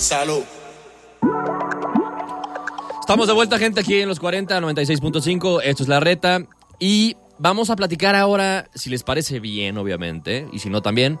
Salud. Estamos de vuelta, gente, aquí en los 40, 96.5. Esto es La Reta. Y vamos a platicar ahora, si les parece bien, obviamente, y si no también,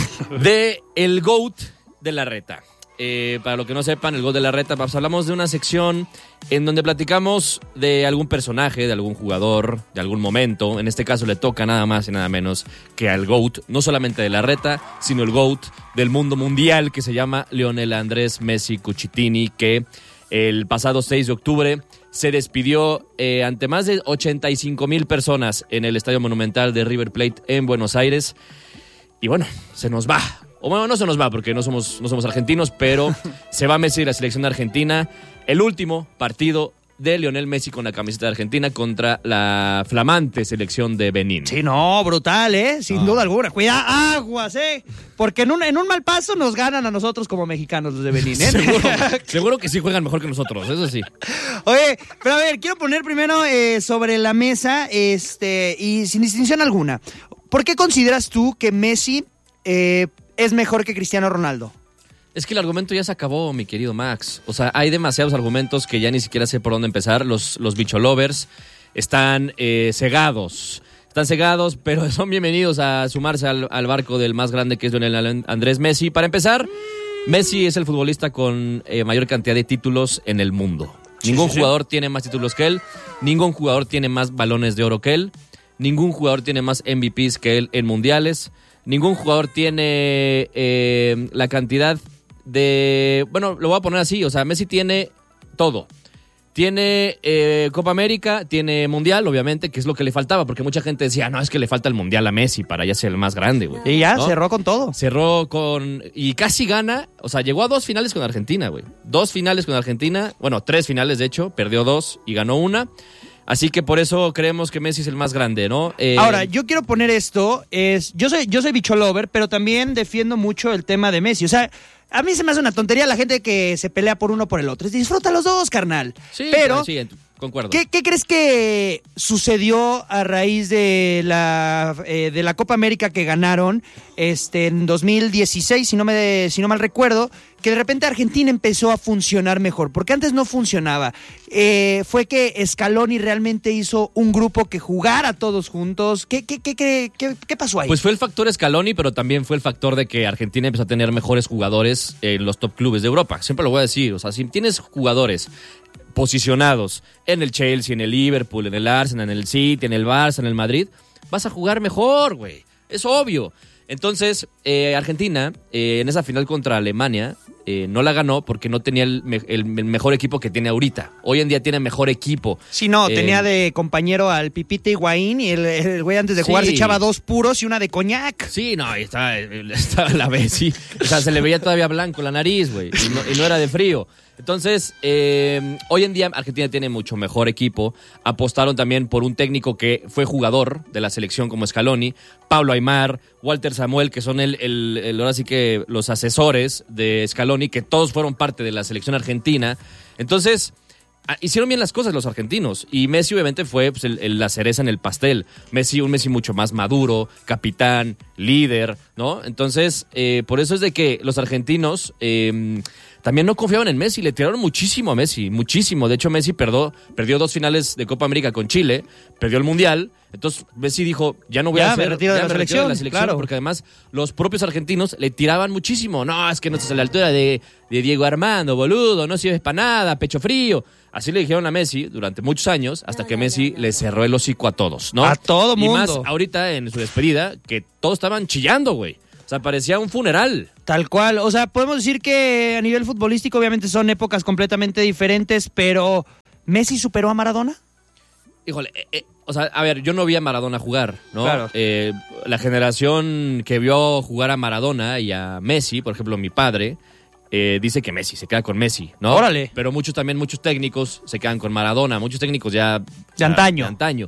de el GOAT de La Reta. Para lo que no sepan, el GOAT de La Reta, pues hablamos de una sección en donde platicamos de algún personaje, de algún jugador, de algún momento. En este caso le toca nada más y nada menos que al GOAT, no solamente de La Reta, sino el GOAT del mundo mundial, que se llama Lionel Andrés Messi Cucitini, que el pasado 6 de octubre se despidió ante más de 85,000 personas en el Estadio Monumental de River Plate en Buenos Aires. Y bueno, se nos va. O bueno, no se nos va porque no somos argentinos, pero se va Messi de la selección de Argentina. El último partido de Lionel Messi con la camiseta de Argentina contra la flamante selección de Benín. Sí, no, brutal, sin duda alguna. Cuida aguas, porque en un mal paso nos ganan a nosotros como mexicanos los de Benín, Seguro que sí juegan mejor que nosotros, eso sí. Oye, pero a ver, quiero poner primero sobre la mesa, y sin distinción alguna, ¿por qué consideras tú que Messi es mejor que Cristiano Ronaldo? Es que el argumento ya se acabó, mi querido Max. O sea, hay demasiados argumentos que ya ni siquiera sé por dónde empezar. Los bicholovers están cegados. Están cegados, pero son bienvenidos a sumarse al barco del más grande, que es Lionel Andrés Messi. Para empezar, Messi es el futbolista con mayor cantidad de títulos en el mundo. Ningún jugador tiene más títulos que él. Ningún jugador tiene más balones de oro que él. Ningún jugador tiene más MVPs que él en mundiales. Ningún jugador tiene la cantidad de... Bueno, lo voy a poner así. O sea, Messi tiene todo. Tiene Copa América, tiene Mundial, obviamente, que es lo que le faltaba, porque mucha gente decía, no, es que le falta el Mundial a Messi para ya ser el más grande, güey. Y ya, ¿no? Cerró con todo. Cerró con... Y casi gana, o sea, llegó a 2 finales con Argentina, güey. 2 finales con Argentina, bueno, 3 finales, de hecho, perdió 2 y ganó 1. Así que por eso creemos que Messi es el más grande, ¿no? Ahora, yo quiero poner esto, yo soy bicholover, pero también defiendo mucho el tema de Messi. O sea, a mí se me hace una tontería la gente que se pelea por uno por el otro. Disfruta los dos, carnal. Sí, pero sí, concuerdo. ¿Qué crees que sucedió a raíz de la Copa América que ganaron en 2016, si no mal recuerdo, que de repente Argentina empezó a funcionar mejor? Porque antes no funcionaba. Fue que Scaloni realmente hizo un grupo que jugara todos juntos. ¿Qué pasó ahí? Pues fue el factor Scaloni, pero también fue el factor de que Argentina empezó a tener mejores jugadores en los top clubes de Europa. Siempre lo voy a decir. O sea, si tienes jugadores posicionados en el Chelsea, en el Liverpool, en el Arsenal, en el City, en el Barça, en el Madrid, vas a jugar mejor, güey. Es obvio. Entonces, Argentina, en esa final contra Alemania, no la ganó porque no tenía el mejor equipo que tiene ahorita. Hoy en día tiene mejor equipo. Sí, no, tenía de compañero al Pipita Higuaín y el güey antes de jugar se echaba 2 puros y una de coñac. Sí, no, y estaba la vez, sí. O sea, se le veía todavía blanco la nariz, güey, y no era de frío. Entonces, hoy en día Argentina tiene mucho mejor equipo. Apostaron también por un técnico que fue jugador de la selección como Scaloni, Pablo Aimar, Walter Samuel, que son ahora sí que los asesores de Scaloni, que todos fueron parte de la selección argentina. Entonces, hicieron bien las cosas los argentinos. Y Messi obviamente fue pues, la cereza en el pastel. Un Messi mucho más maduro, capitán, líder, ¿no? Entonces, por eso es de que los argentinos... también no confiaban en Messi, le tiraron muchísimo a Messi, muchísimo. De hecho, Messi perdió 2 finales de Copa América con Chile, perdió el Mundial. Entonces, Messi dijo, ya no voy a hacer, me retiro de la selección, claro. Porque además los propios argentinos le tiraban muchísimo. No, es que no estás a la altura de Diego Armando, boludo, no sirves para nada, pecho frío. Así le dijeron a Messi durante muchos años, hasta que Messi le cerró el hocico a todos, ¿no? A todo mundo. Y más ahorita en su despedida, que todos estaban chillando, güey. O sea, parecía un funeral. Tal cual. O sea, podemos decir que a nivel futbolístico obviamente son épocas completamente diferentes, pero ¿Messi superó a Maradona? Híjole, o sea, a ver, yo no vi a Maradona jugar, ¿no? Claro. La generación que vio jugar a Maradona y a Messi, por ejemplo, mi padre, dice que Messi, se queda con Messi, ¿no? Órale. Pero muchos técnicos se quedan con Maradona, muchos técnicos ya... De antaño. De antaño.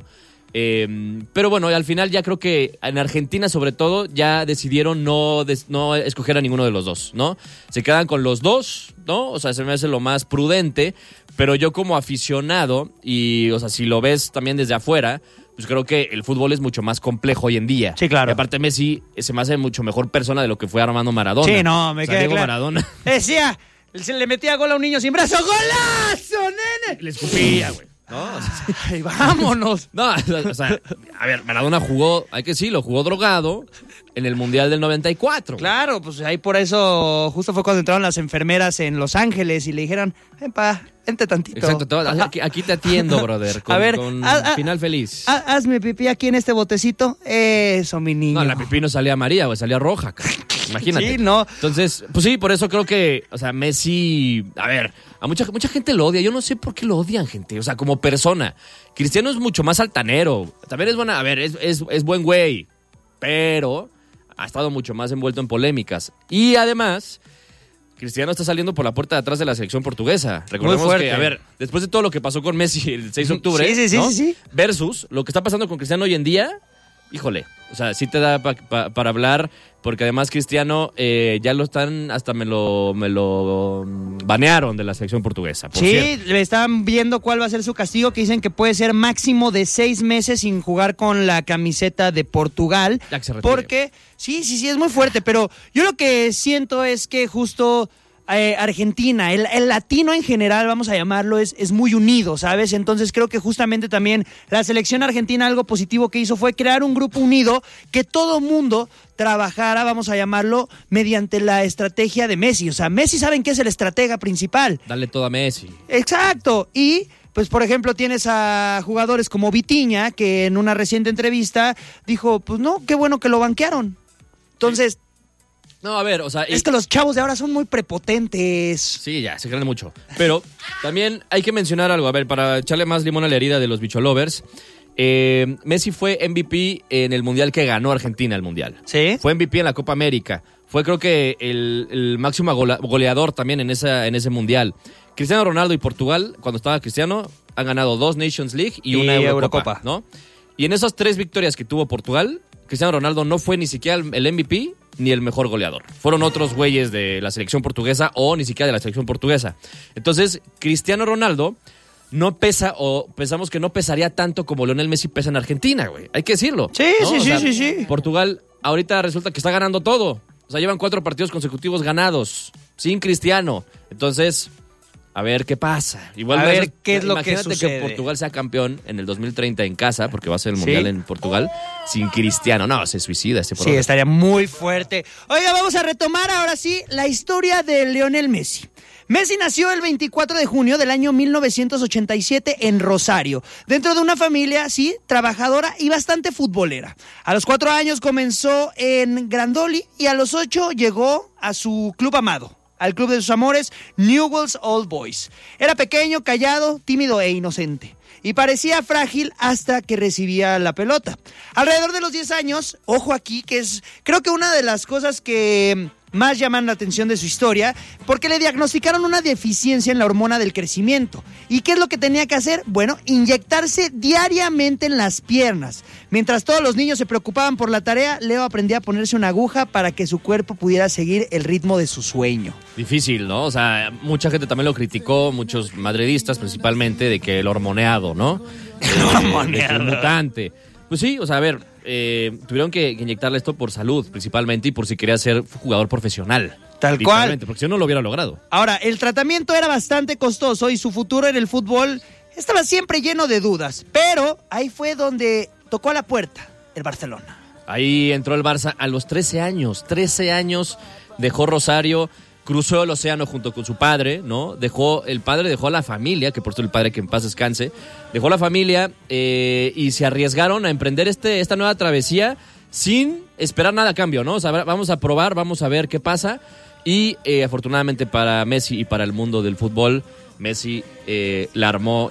Pero bueno, al final ya creo que en Argentina sobre todo ya decidieron no escoger a ninguno de los dos, ¿no? Se quedan con los dos, ¿no? O sea, se me hace lo más prudente, pero yo como aficionado y, o sea, si lo ves también desde afuera, pues creo que el fútbol es mucho más complejo hoy en día. Sí, claro. Y aparte Messi se me hace mucho mejor persona de lo que fue Armando Maradona. Sí, no, me queda Diego claro. Maradona. Decía, Se le metía gol a un niño sin brazo. ¡Golazo, nene! Le escupía, güey. ¿No? Ay, vámonos. No, o sea, a ver, Maradona jugó, hay que decirlo, jugó drogado en el Mundial del 94. Claro, pues ahí por eso justo fue cuando entraron las enfermeras en Los Ángeles y le dijeron, vente tantito. Exacto, aquí te atiendo, brother, con, a ver, con final feliz. Hazme pipí aquí en este botecito. Eso, mi niño. No, la pipí no salía amarilla, güey, salía roja, cabrón. Imagínate. Sí, no. Entonces, pues sí, por eso creo que, o sea, Messi, a ver, a mucha gente lo odia. Yo no sé por qué lo odian, gente. O sea, como persona. Cristiano es mucho más altanero. También es buena, a ver, es buen güey. Pero ha estado mucho más envuelto en polémicas. Y además, Cristiano está saliendo por la puerta de atrás de la selección portuguesa. Recordemos que, a ver, después de todo lo que pasó con Messi el 6 de octubre, sí. Versus lo que está pasando con Cristiano hoy en día, híjole, o sea, sí te da para hablar, porque además Cristiano ya lo están, hasta me lo banearon de la selección portuguesa. Por cierto. Le están viendo cuál va a ser su castigo, que dicen que puede ser máximo de 6 meses sin jugar con la camiseta de Portugal. Ya que se retire. Porque, sí, es muy fuerte, pero yo lo que siento es que justo Argentina, el latino en general, vamos a llamarlo, es muy unido, ¿sabes? Entonces creo que justamente también la selección argentina, algo positivo que hizo fue crear un grupo unido, que todo mundo trabajara, vamos a llamarlo, mediante la estrategia de Messi. O sea, Messi saben que es el estratega principal. Dale todo a Messi. Exacto, y pues por ejemplo tienes a jugadores como Vitinha, que en una reciente entrevista dijo, pues no, qué bueno que lo banquearon. Entonces... No, a ver, o sea... Es que los chavos de ahora son muy prepotentes. Sí, ya, se creen mucho. Pero también hay que mencionar algo, a ver, para echarle más limón a la herida de los bicholovers. Messi fue MVP en el Mundial que ganó Argentina el Mundial. ¿Sí? Fue MVP en la Copa América. Fue, creo que, el máximo goleador también en ese Mundial. Cristiano Ronaldo y Portugal, cuando estaba Cristiano, han ganado 2 Nations League y una Eurocopa, ¿no? Y en esas 3 victorias que tuvo Portugal, Cristiano Ronaldo no fue ni siquiera el MVP ni el mejor goleador. Fueron otros güeyes de la selección portuguesa o ni siquiera de la selección portuguesa. Entonces, Cristiano Ronaldo no pesa, o pensamos que no pesaría tanto como Lionel Messi pesa en Argentina, güey. Hay que decirlo. Sí, ¿no? Sí. Portugal ahorita resulta que está ganando todo. O sea, llevan 4 partidos consecutivos ganados, sin Cristiano. Entonces, a ver qué pasa. Igual a ver qué es lo que sucede. Imagínate que Portugal sea campeón en el 2030 en casa, porque va a ser el Mundial en Portugal, sin Cristiano. No, se suicida ese Sí, estaría muy fuerte. Oiga, vamos a retomar ahora sí la historia de Lionel Messi. Messi nació el 24 de junio del año 1987 en Rosario, dentro de una familia, sí, trabajadora y bastante futbolera. A los 4 años comenzó en Grandoli y a los 8 llegó a su club amado, al club de sus amores, Newell's Old Boys. Era pequeño, callado, tímido e inocente, y parecía frágil hasta que recibía la pelota. Alrededor de los 10 años, ojo aquí, que es creo que una de las cosas que más llaman la atención de su historia, porque le diagnosticaron una deficiencia en la hormona del crecimiento. ¿Y qué es lo que tenía que hacer? Bueno, inyectarse diariamente en las piernas. Mientras todos los niños se preocupaban por la tarea, Leo aprendía a ponerse una aguja para que su cuerpo pudiera seguir el ritmo de su sueño. Difícil, ¿no? O sea, mucha gente también lo criticó, muchos madridistas principalmente, de que el hormoneado, ¿no? De que el mutante. Pues sí, o sea, a ver, tuvieron que inyectarle esto por salud principalmente y por si quería ser jugador profesional. Tal cual. Porque si no lo hubiera logrado. Ahora, el tratamiento era bastante costoso y su futuro en el fútbol estaba siempre lleno de dudas. Pero ahí fue donde tocó a la puerta el Barcelona. Ahí entró el Barça a los 13 años. 13 años dejó Rosario, cruzó el océano junto con su padre, ¿no? El padre dejó a la familia, que por eso el padre que en paz descanse, dejó la familia y se arriesgaron a emprender esta nueva travesía sin esperar nada a cambio, ¿no? O sea, vamos a probar, vamos a ver qué pasa. Y afortunadamente para Messi y para el mundo del fútbol, Messi la armó